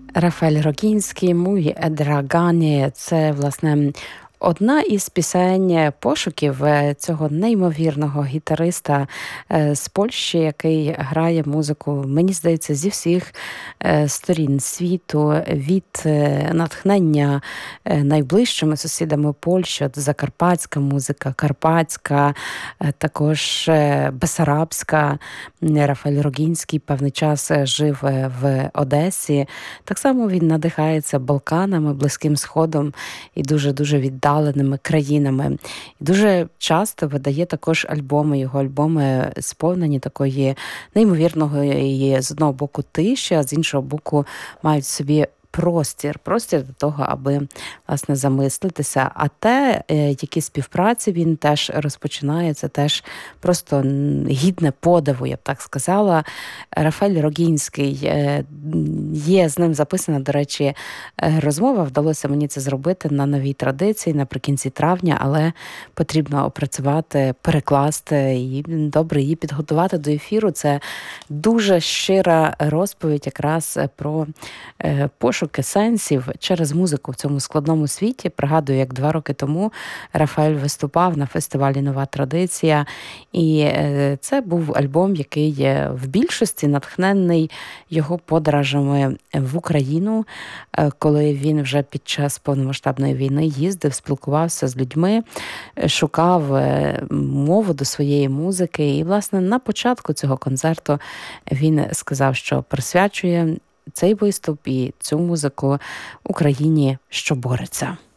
Рафаель Рогінський «Muy Draganie» – це, власне, одна із пісень пошуків цього неймовірного гітариста з Польщі, який грає музику, мені здається, зі всіх сторін світу, від натхнення найближчими сусідами Польщі, от закарпатська музика, карпатська, також бесарабська. Рафаель Рогінський певний час жив в Одесі. Так само він надихається Балканами, Близьким Сходом і дуже-дуже віддаленими країнами. І дуже часто видає також альбоми. Його альбоми сповнені такої неймовірної, з одного боку, тиші, а з іншого боку, мають в собі простір до того, аби, власне, замислитися. А те, які співпраці він теж розпочинає, це теж просто гідне подиву, я б так сказала. Рафаель Рогінський, є з ним записана, до речі, розмова. Вдалося мені це зробити на новій традиції наприкінці травня, але потрібно опрацювати, перекласти і добре її підготувати до ефіру. Це дуже щира розповідь якраз про пошуки сенсів через музику в цьому складному світі. Пригадую, як 2 роки тому Рафаель виступав на фестивалі «Нова традиція». І це був альбом, який в більшості натхнений його подорожами в Україну, коли він вже під час повномасштабної війни їздив, спілкувався з людьми, шукав мову до своєї музики. І, власне, на початку цього концерту він сказав, що присвячує цей виступ і цю музику Україні, що бореться.